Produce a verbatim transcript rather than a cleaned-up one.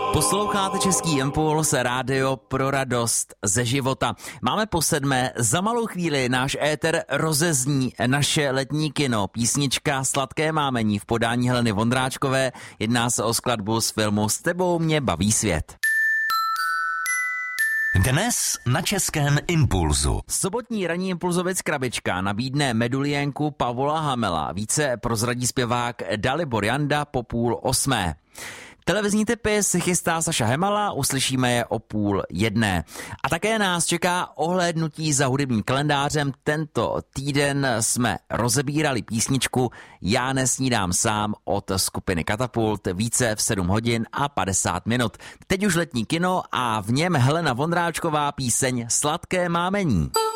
Posloucháte Český impuls, rádio pro radost ze života. Máme po sedmé, za malou chvíli náš éter rozezní naše letní kino. Písnička Sladké mámení v podání Heleny Vondráčkové. Jedná se o skladbu z filmu S tebou mě baví svět. Dnes na Českém impulzu. Sobotní ranní impulzovic Krabička nabídne medulienku Pavola Hamela. Více prozradí zpěvák Dalibor Janda po půl osmé. Televizní tipy si chystá Saša Hemala, uslyšíme je o půl jedné. A také nás čeká ohlédnutí za hudebním kalendářem. Tento týden jsme rozebírali písničku Já nesnídám sám od skupiny Katapult, více v sedm hodin a padesát minut. Teď už letní kino a v něm Helena Vondráčková píseň Sladké mámení.